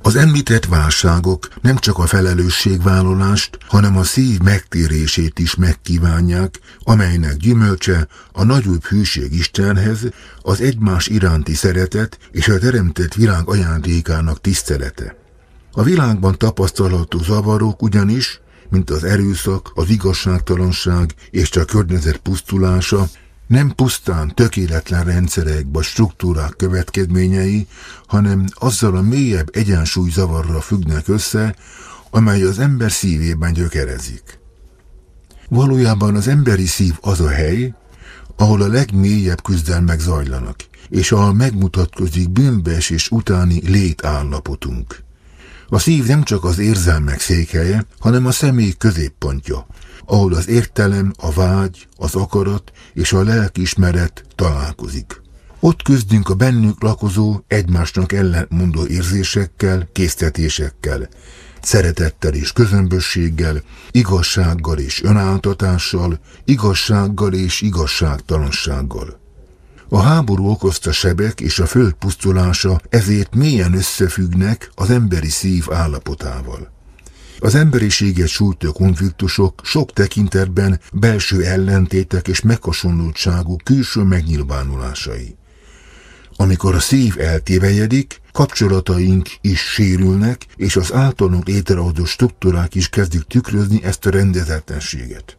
Az említett válságok nem csak a felelősségvállalást, hanem a szív megtérését is megkívánják, amelynek gyümölcse a nagyobb hűség Istenhez, az egymás iránti szeretet és a teremtett világ ajándékának tisztelete. A világban tapasztalható zavarok ugyanis, mint az erőszak, az igazságtalanság és a környezet pusztulása, nem pusztán tökéletlen rendszerek vagy struktúrák következményei, hanem azzal a mélyebb egyensúlyzavarra függnek össze, amely az ember szívében gyökerezik. Valójában az emberi szív az a hely, ahol a legmélyebb küzdelmek zajlanak, és ahol megmutatkozik bűnbeesés utáni létállapotunk. A szív nem csak az érzelmek székhelye, hanem a személy középpontja, ahol az értelem, a vágy, az akarat és a lelkiismeret találkozik. Ott küzdünk a bennünk lakozó, egymásnak ellentmondó érzésekkel, késztetésekkel, szeretettel és közömbösséggel, igazsággal és önáltatással, igazsággal és igazságtalansággal. A háború okozta sebek és a föld pusztulása ezért mélyen összefüggnek az emberi szív állapotával. Az emberiséget sújtó konfliktusok sok tekintetben belső ellentétek és meghasonlultságú külső megnyilvánulásai. Amikor a szív eltévejedik, kapcsolataink is sérülnek, és az általunk létrehozott struktúrák is kezdik tükrözni ezt a rendezetlenséget.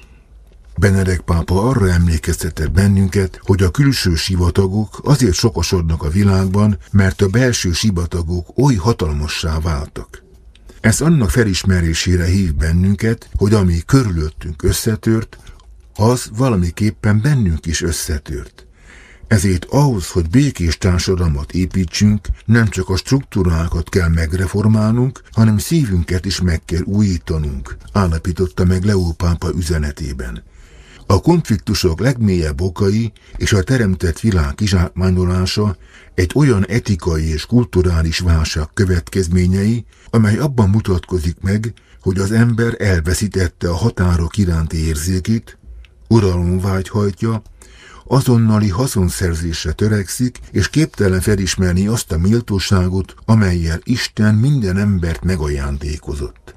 Benedek pápa arra emlékeztetett bennünket, hogy a külső sivatagok azért sokasodnak a világban, mert a belső sivatagok oly hatalmassá váltak. Ez annak felismerésére hív bennünket, hogy ami körülöttünk összetört, az valamiképpen bennünk is összetört. Ezért ahhoz, hogy békés társadalmat építsünk, nem csak a struktúrákat kell megreformálnunk, hanem szívünket is meg kell újítanunk, állapította meg Leó pápa üzenetében. A konfliktusok legmélyebb okai és a teremtett világ kizsákmányolása egy olyan etikai és kulturális válság következményei, amely abban mutatkozik meg, hogy az ember elveszítette a határok iránti érzékét, uralomvágy hajtja, azonnali haszonszerzésre törekszik, és képtelen felismerni azt a méltóságot, amellyel Isten minden embert megajándékozott.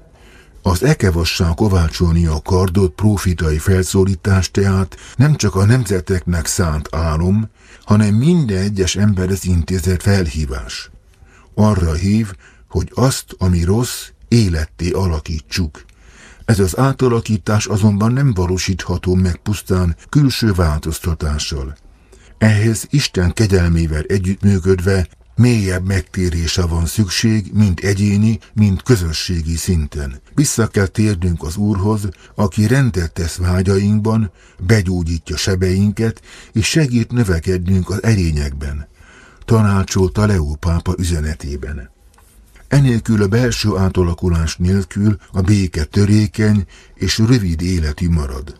Az ekevassá kovácsolni a kardot prófitai felszólítás tehát nem csak a nemzeteknek szánt álom, hanem minden egyes emberhez intézett felhívás. Arra hív, hogy azt, ami rossz, életté alakítsuk. Ez az átalakítás azonban nem valósítható meg pusztán külső változtatással. Ehhez Isten kegyelmével együttműködve mélyebb megtérésre van szükség, mind egyéni, mind közösségi szinten. Vissza kell térnünk az Úrhoz, aki rendet tesz vágyainkban, begyógyítja sebeinket, és segít növekednünk az erényekben, tanácsolta Leó pápa üzenetében. Enélkül a belső átalakulás nélkül a béke törékeny és rövid életű marad.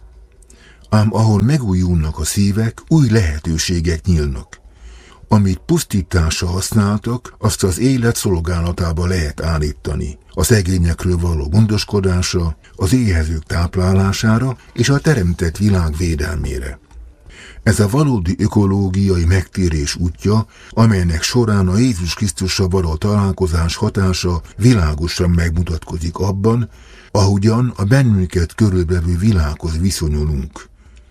Ám ahol megújulnak a szívek, új lehetőségek nyílnak. Amit pusztításra használtak, azt az élet szolgálatába lehet állítani. A szegényekről való gondoskodásra, az éhezők táplálására és a teremtett világ védelmére. Ez a valódi ökológiai megtérés útja, amelynek során a Jézus Krisztussal való találkozás hatása világosan megmutatkozik abban, ahogyan a bennünket körülvevő világhoz viszonyulunk.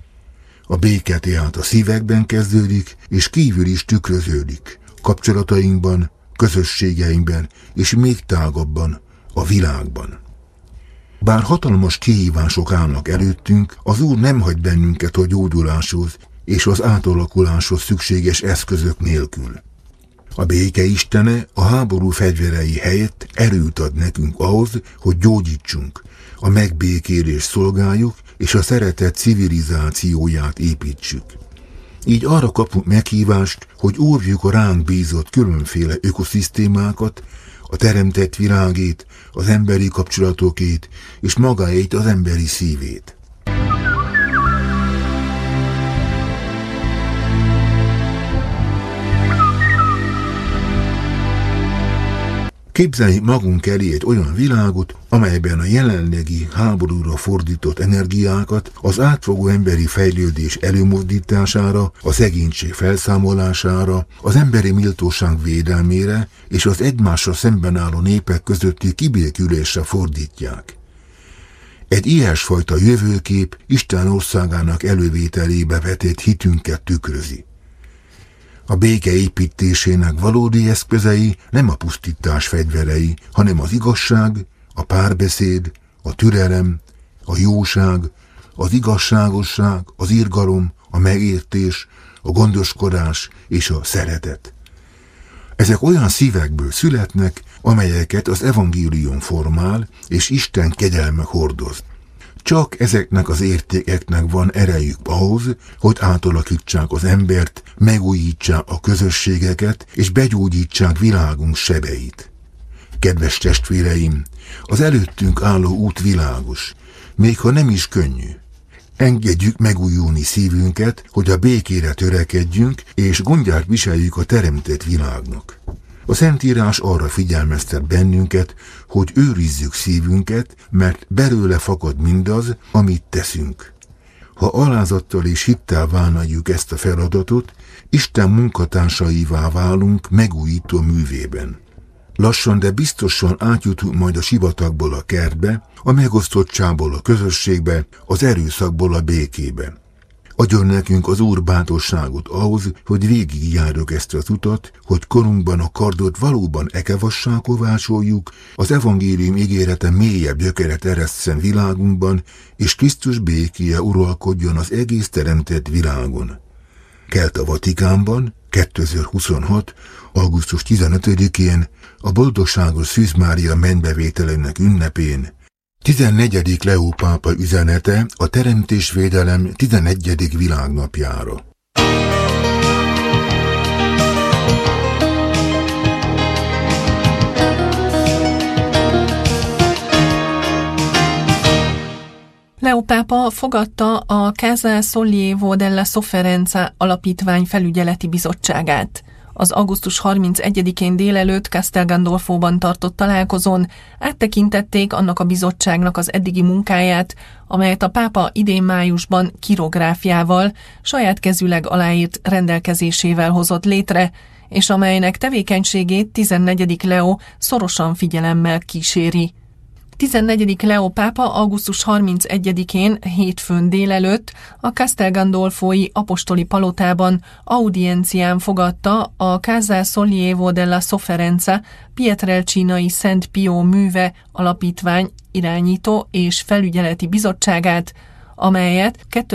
A béke tehát a szívekben kezdődik, és kívül is tükröződik, kapcsolatainkban, közösségeinkben, és még tágabban, a világban. Bár hatalmas kihívások állnak előttünk, az Úr nem hagy bennünket a gyógyuláshoz és az átalakuláshoz szükséges eszközök nélkül. A béke istene a háború fegyverei helyett erőt ad nekünk ahhoz, hogy gyógyítsunk, a megbékélést szolgáljuk, és a szeretet civilizációját építsük. Így arra kapunk meghívást, hogy óvjuk a ránk bízott különféle ökoszisztémákat, a teremtett világét, az emberi kapcsolatokét, és magáét az emberi szívét. Képzeljük magunk elé egy olyan világot, amelyben a jelenlegi háborúra fordított energiákat az átfogó emberi fejlődés előmozdítására, a szegénység felszámolására, az emberi méltóság védelmére és az egymással szemben álló népek közötti kibékülésre fordítják. Egy ilyesfajta jövőkép Isten országának elővételébe vetett hitünket tükrözi. A béke építésének valódi eszközei nem a pusztítás fegyverei, hanem az igazság, a párbeszéd, a türelem, a jóság, az igazságosság, az irgalom, a megértés, a gondoskodás és a szeretet. Ezek olyan szívekből születnek, amelyeket az evangélium formál, és Isten kegyelme hordoz. Csak ezeknek az értékeknek van erejük ahhoz, hogy átalakítsák az embert, megújítsák a közösségeket, és begyógyítsák világunk sebeit. Kedves testvéreim, az előttünk álló út világos, még ha nem is könnyű. Engedjük megújulni szívünket, hogy a békére törekedjünk, és gondját viseljük a teremtett világnak. A Szentírás arra figyelmeztet bennünket, hogy őrizzük szívünket, mert belőle fakad mindaz, amit teszünk. Ha alázattal és hittel vállaljuk ezt a feladatot, Isten munkatársaivá válunk megújító művében. Lassan, de biztosan átjutunk majd a sivatagból a kertbe, a megosztottságból a közösségbe, az erőszakból a békébe. Adjon nekünk az Úr bátorságot ahhoz, hogy végigjárjuk ezt az utat, hogy korunkban a kardot valóban ekevassá kovácsoljuk, az evangélium ígérete mélyebb gyökeret eresszen világunkban, és Krisztus békéje uralkodjon az egész teremtett világon. Kelt a Vatikánban 2026. augusztus 15-én a boldogságos Szűz Mária mennybevételének ünnepén 14. Leó pápa üzenete a teremtésvédelem 11. világnapjára. Leó pápa fogadta a Casa Sollievo della Sofferenza alapítvány felügyeleti bizottságát. Az augusztus 31-én délelőtt Castel Gandolfóban tartott találkozón áttekintették annak a bizottságnak az eddigi munkáját, amelyet a pápa idén májusban kirográfiával, saját kezűleg aláírt rendelkezésével hozott létre, és amelynek tevékenységét 14. Leó szorosan figyelemmel kíséri. 14. Leó pápa augusztus 31-én hétfőn délelőtt a Castel Gandolfói apostoli palotában audiencián fogadta a Casa Sollievo della Sofferenza Pietrelcinai Szent Pio műve alapítvány irányító és felügyeleti bizottságát, amelyet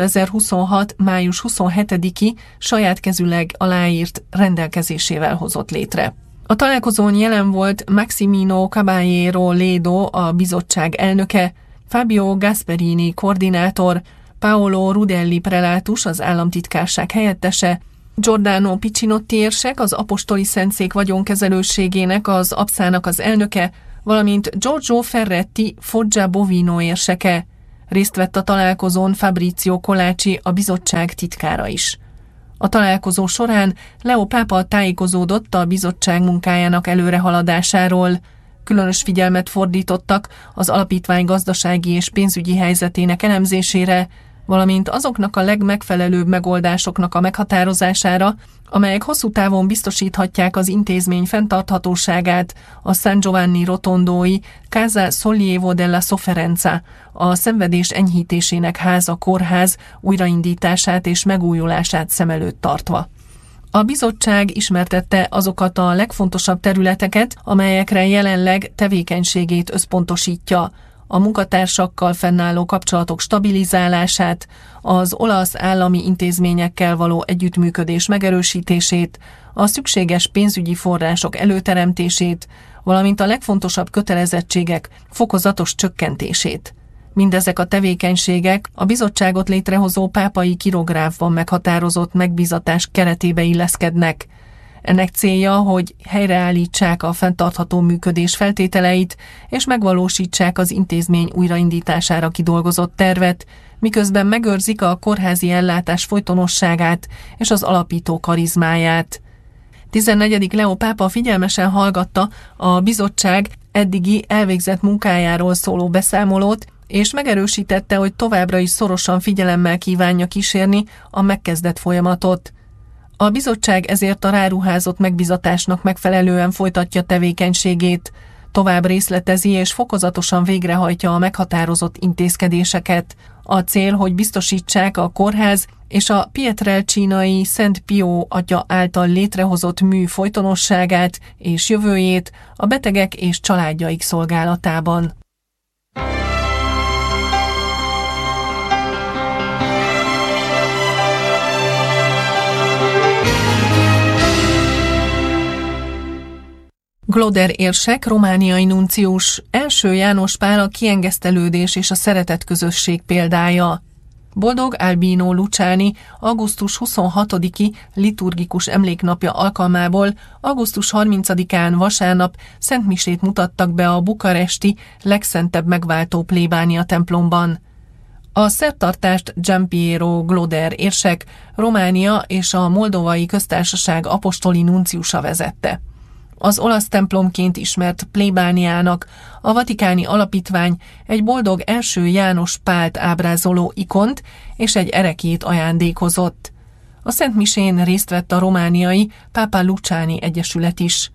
2026. május 27-i saját kezűleg aláírt rendelkezésével hozott létre. A találkozón jelen volt Maximino Caballero Ledo, a bizottság elnöke, Fabio Gasperini koordinátor, Paolo Rudelli prelátus, az államtitkárság helyettese, Giordano Piccinotti érsek, az apostoli szentszék vagyonkezelőségének, az APSZ-nak az elnöke, valamint Giorgio Ferretti Foggia Bovino érseke. Részt vett a találkozón Fabrizio Colácsi, a bizottság titkára is. A találkozó során Leó pápa tájékozódott a bizottság munkájának előrehaladásáról. Különös figyelmet fordítottak az alapítvány gazdasági és pénzügyi helyzetének elemzésére, valamint azoknak a legmegfelelőbb megoldásoknak a meghatározására, amelyek hosszú távon biztosíthatják az intézmény fenntarthatóságát, a San Giovanni Rotondói Casa Sollievo della Sofferenza, a szenvedés enyhítésének háza kórház újraindítását és megújulását szem előtt tartva. A bizottság ismertette azokat a legfontosabb területeket, amelyekre jelenleg tevékenységét összpontosítja: a munkatársakkal fennálló kapcsolatok stabilizálását, az olasz állami intézményekkel való együttműködés megerősítését, a szükséges pénzügyi források előteremtését, valamint a legfontosabb kötelezettségek fokozatos csökkentését. Mindezek a tevékenységek a bizottságot létrehozó pápai kirográfban meghatározott megbízatás keretébe illeszkednek. Ennek célja, hogy helyreállítsák a fenntartható működés feltételeit, és megvalósítsák az intézmény újraindítására kidolgozott tervet, miközben megőrzik a kórházi ellátás folytonosságát és az alapító karizmáját. 14. Leó pápa figyelmesen hallgatta a bizottság eddigi elvégzett munkájáról szóló beszámolót, és megerősítette, hogy továbbra is szorosan figyelemmel kívánja kísérni a megkezdett folyamatot. A bizottság ezért a ráruházott megbízatásnak megfelelően folytatja tevékenységét, tovább részletezi és fokozatosan végrehajtja a meghatározott intézkedéseket. A cél, hogy biztosítsák a kórház és a Pietrelcinai Szent Pió atya által létrehozott mű folytonosságát és jövőjét a betegek és családjaik szolgálatában. Gloder érsek, romániai nuncius, első János Pál a kiengesztelődés és a szeretet közösség példája. Boldog Albino Luciani augusztus 26-i liturgikus emléknapja alkalmából augusztus 30-án vasárnap szentmisét mutattak be a bukaresti legszentebb megváltó plébánia templomban. A szertartást Giampiero Gloder érsek, Románia és a Moldovai Köztársaság apostoli nunciusa vezette. Az olasz templomként ismert plébániának a vatikáni alapítvány egy boldog első János Pált ábrázoló ikont és egy ereklyét ajándékozott. A szentmisén részt vett a romániai Papa Luciani Egyesület is.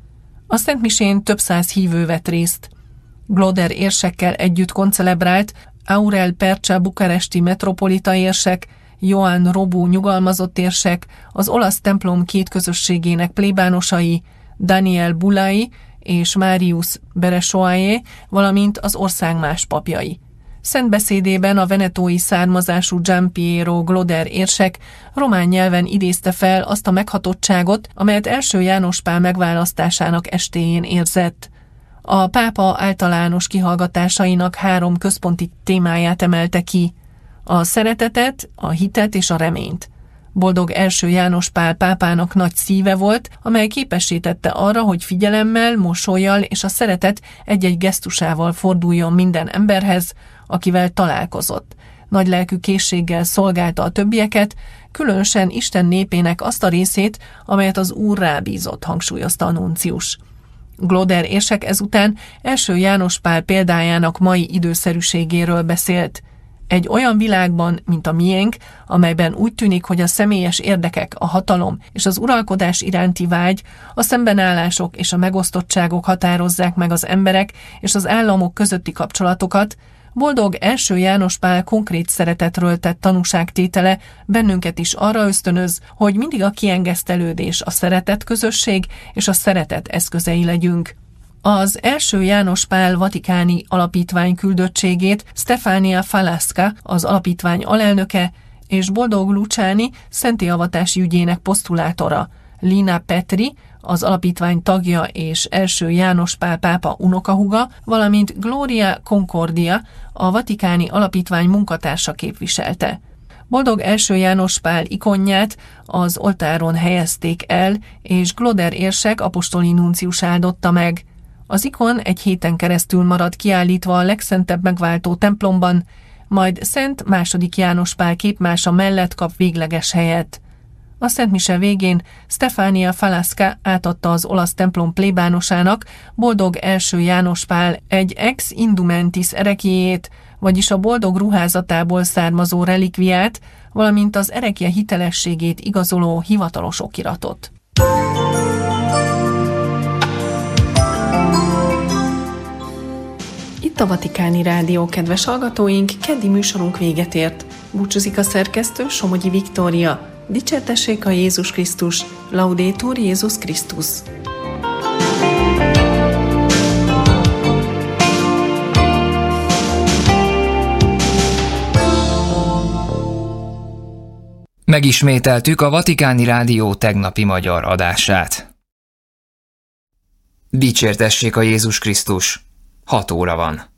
A szentmisén több száz hívő vett részt. Gloder érsekkel együtt koncelebrált Aurel Percsa bukaresti metropolita érsek, Ioan Robu nyugalmazott érsek, az olasz templom két közösségének plébánosai, Daniel Bulai és Marius Beresoaé, valamint az ország más papjai. Szent beszédében a venetói származású Giampiero Gloder érsek román nyelven idézte fel azt a meghatottságot, amelyet első János Pál megválasztásának estéjén érzett. A pápa általános kihallgatásainak 3 központi témáját emelte ki: a szeretetet, a hitet és a reményt. Boldog első János Pál pápának nagy szíve volt, amely képessé tette arra, hogy figyelemmel, mosollyal és a szeretet egy-egy gesztusával forduljon minden emberhez, akivel találkozott. Nagylelkű készséggel szolgálta a többieket, különösen Isten népének azt a részét, amelyet az Úr rábízott, hangsúlyozta a nuncius. Gloder érsek ezután első János Pál példájának mai időszerűségéről beszélt. Egy olyan világban, mint a miénk, amelyben úgy tűnik, hogy a személyes érdekek, a hatalom és az uralkodás iránti vágy, a szembenállások és a megosztottságok határozzák meg az emberek és az államok közötti kapcsolatokat, boldog első János Pál konkrét szeretetről tett tanúságtétele bennünket is arra ösztönöz, hogy mindig a kiengesztelődés, a szeretet közösség és a szeretet eszközei legyünk. Az első János Pál vatikáni alapítvány küldöttségét Stefania Falasca, az alapítvány alelnöke, és boldog Luciani szentélyavatási ügyének posztulátora, Lina Petri, az alapítvány tagja és első János Pál pápa unokahúga, valamint Gloria Concordia, a vatikáni alapítvány munkatársa képviselte. Boldog első János Pál ikonját az oltáron helyezték el, és Gloder érsek apostoli nuncius áldotta meg. Az ikon egy héten keresztül marad kiállítva a legszentebb megváltó templomban, majd Szent II. János Pál képmása mellett kap végleges helyet. A szentmise végén Stefania Falasca átadta az olasz templom plébánosának, boldog első János Pál egy ex indumentis ereklyéjét, vagyis a boldog ruházatából származó relikviát, valamint az erekje hitelességét igazoló hivatalos okiratot. Itt a Vatikáni Rádió, kedves hallgatóink, keddi műsorunk véget ért. Búcsúzik a szerkesztő, Somogyi Viktória. Dicsértessék a Jézus Krisztus, Laudetur Jézus Krisztus. Megismételtük a Vatikáni Rádió tegnapi magyar adását. Dicsértessék a Jézus Krisztus. 6 óra van.